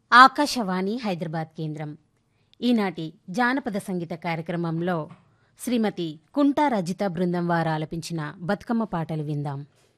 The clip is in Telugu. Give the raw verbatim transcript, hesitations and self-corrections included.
ఆకాశవాణి హైదరాబాద్ కేంద్రం. ఈనాటి జానపద సంగీత కార్యక్రమంలో శ్రీమతి కుంటా రజిత బృందం వారు ఆలపించిన బతుకమ్మ పాటలు విందాం.